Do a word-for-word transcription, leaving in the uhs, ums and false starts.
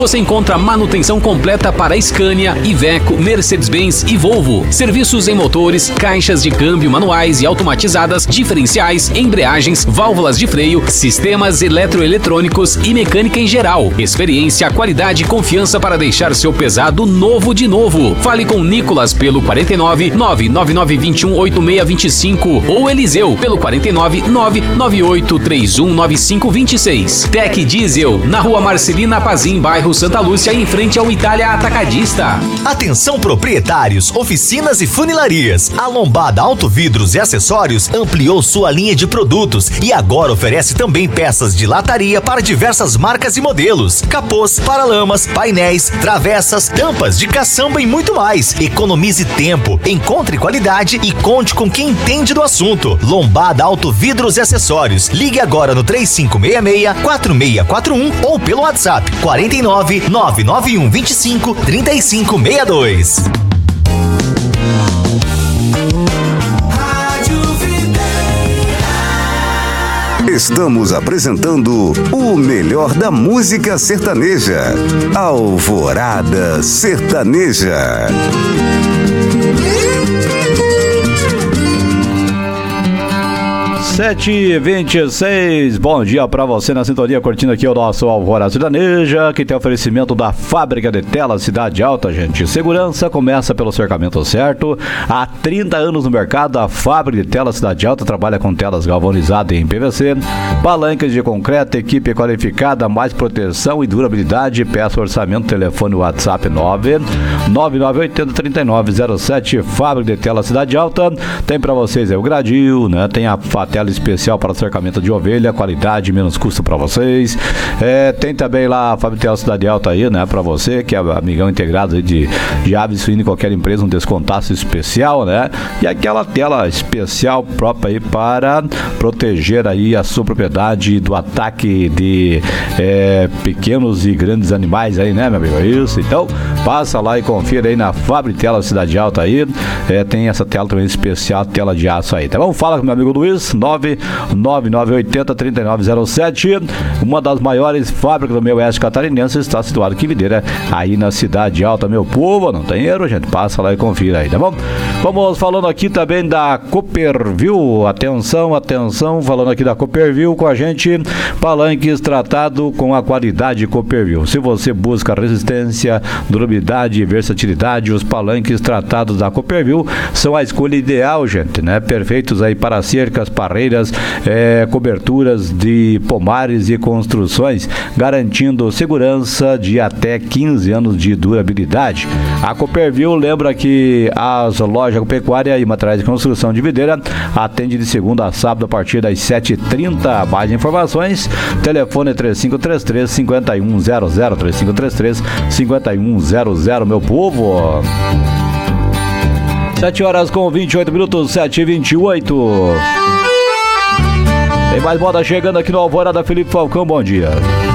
Você encontra manutenção completa para Scania, Iveco, Mercedes-Benz e Volvo. Serviços em motores, caixas de câmbio manuais e automatizadas, diferenciais, embreagens, válvulas de freio, sistemas eletroeletrônicos e mecânica em geral. Experiência, qualidade e confiança para deixar seu pesado novo de novo. Fale com Nicolas pelo quarenta e nove, nove nove nove dois um oito seis dois cinco ou Eliseu pelo quarenta e nove, nove nove oito três um nove cinco dois seis. Tec Diesel, na Rua Marcelina Pazim, bairro Santa Lúcia, em frente ao Itália Atacadista. Atenção proprietários, oficinas e funilarias. A Lombada Autovidros e Acessórios ampliou sua linha de produtos e agora oferece também peças de lataria para diversas marcas e modelos. Capôs, paralamas, painéis, travessas, tampas de caçamba e muito mais. Economize tempo, encontre qualidade e conte com quem entende do assunto. Lombada Autovidros e Acessórios. Ligue agora no três cinco seis seis, quatro seis quatro um ou pelo WhatsApp quarenta e nove, nove nove um dois cinco, três cinco seis dois. Estamos apresentando o melhor da música sertaneja. Alvorada Sertaneja. sete e vinte e seis, bom dia pra você na sintonia, curtindo aqui o nosso Alvorada Sertaneja, que tem oferecimento da Fábrica de Telas Cidade Alta, gente. Segurança começa pelo cercamento certo. Há trinta anos no mercado, a Fábrica de Telas Cidade Alta trabalha com telas galvanizadas em P V C, palanques de concreto, equipe qualificada, mais proteção e durabilidade. Peça orçamento, telefone WhatsApp nove nove nove oito zero, três nove zero sete. Fábrica de Telas Cidade Alta. Tem pra vocês aí o gradil, né? Tem a tela especial para cercamento de ovelha, qualidade, menos custo para vocês. É, tem também lá a Fábrica Cidade Alta aí, né, para você que é amigão integrado aí de, de aves suínas, qualquer empresa, um descontaço especial, né? E aquela tela especial própria aí para proteger aí a sua propriedade do ataque de é, pequenos e grandes animais aí, né, meu amigo? É isso. Então, passa lá e confira aí na Fábrica Cidade Alta aí. É, tem essa tela também especial, tela de aço aí, tá bom? Fala com meu amigo Luiz, nove nove nove oito zero, três nove zero sete. Uma das maiores fábricas do meio oeste catarinense está situada aqui em Videira, aí na Cidade Alta, meu povo. Não tem erro, gente. Passa lá e confira aí, tá bom? Vamos falando aqui também da Cooperville. Atenção, atenção, falando aqui da Cooperville com a gente. Palanques tratado com a qualidade Cooperville. Se você busca resistência, durabilidade e versatilidade, os palanques tratados da Cooperville são a escolha ideal, gente, né? Perfeitos aí para cercas, parreiras, é, coberturas de pomares e construções, garantindo segurança de até quinze anos de durabilidade. A Cooperville lembra que as lojas agropecuária e materiais de construção de Videira atende de segunda a sábado a partir das sete e trinta. Mais informações, telefone três cinco três três, cinco um zero zero, três cinco três três, cinco um zero zero, meu povo. sete horas com vinte e oito minutos, sete e vinte e oito. Tem mais moda chegando aqui no Alvorada. Felipe Falcão, bom dia.